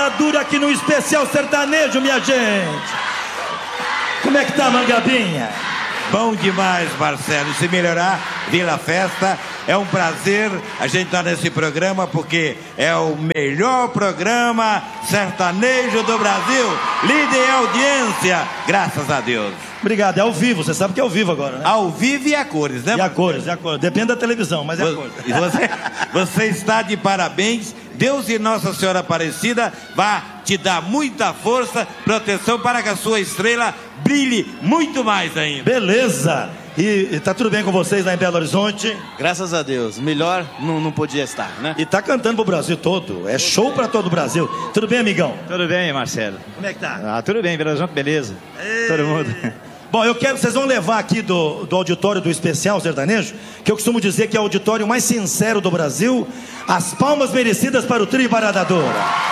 parada dura aqui no Especial Sertanejo, minha gente. Como é que tá, Mangabinha? Bom demais, Marcelo. E se melhorar, Vila Festa. É um prazer a gente estar nesse programa, porque é o melhor programa sertanejo do Brasil. Líder em audiência, graças a Deus. Obrigado, é ao vivo, você sabe que é ao vivo agora, né? Ao vivo e a cores, né? E a cores, depende da televisão, mas é a cores. Você está de parabéns. Deus e Nossa Senhora Aparecida vai te dar muita força, proteção para que a sua estrela brilhe muito mais ainda. Beleza! E tá tudo bem com vocês lá em Belo Horizonte? Graças a Deus, melhor não podia estar, né? E tá cantando pro Brasil todo, é show pra todo o Brasil. Tudo bem, amigão? Tudo bem, Marcelo. Como é que tá? Ah, tudo bem, Belo Horizonte, beleza. Todo mundo. Bom, vocês vão levar aqui do auditório do Especial Sertanejo, que eu costumo dizer que é o auditório mais sincero do Brasil, as palmas merecidas para o trio Parada Dura.